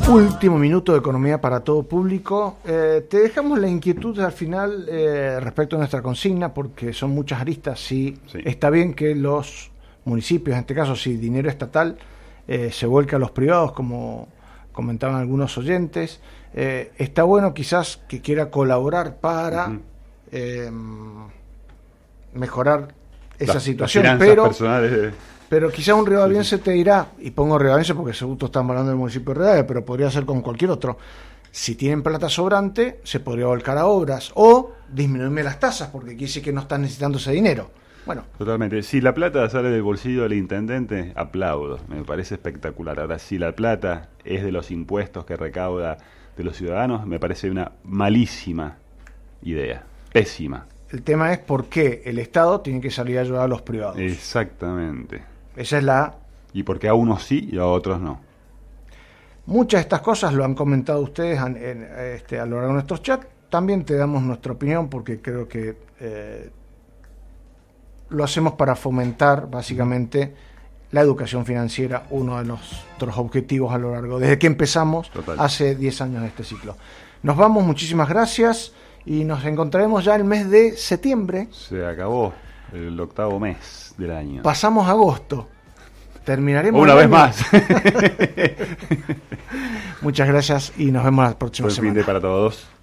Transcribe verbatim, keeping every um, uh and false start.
Último minuto de Economía para todo público. Eh, te dejamos la inquietud al final eh, respecto a nuestra consigna, porque son muchas aristas. Sí, sí, está bien que los municipios, en este caso, si dinero estatal eh, se vuelca a los privados, como comentaban algunos oyentes. Eh, está bueno quizás que quiera colaborar para uh-huh. eh, mejorar esa la, situación, pero personales de... pero quizás un ribaviense sí, sí. te dirá, y pongo ribaviense porque seguro estamos hablando del municipio de Rivadavia, pero podría ser con cualquier otro, si tienen plata sobrante se podría volcar a obras o disminuirme las tasas porque quiere decir que no están necesitando ese dinero. Bueno, totalmente. Si la plata sale del bolsillo del intendente, aplaudo, me parece espectacular. Ahora, si la plata es de los impuestos que recauda de los ciudadanos, me parece una malísima idea, pésima. El tema es por qué el Estado tiene que salir a ayudar a los privados. Exactamente. Esa es la... Y por qué a unos sí y a otros no. Muchas de estas cosas lo han comentado ustedes en, en, este, a lo largo de nuestros chats. También te damos nuestra opinión porque creo que eh, lo hacemos para fomentar básicamente la educación financiera, uno de nuestros objetivos a lo largo, desde que empezamos Total. hace diez años este ciclo. Nos vamos, muchísimas gracias y nos encontraremos ya el mes de septiembre. Se acabó el octavo mes del año. Pasamos agosto. Terminaremos una vez año. más. Muchas gracias y nos vemos la próxima Buen semana. Fin de para todos.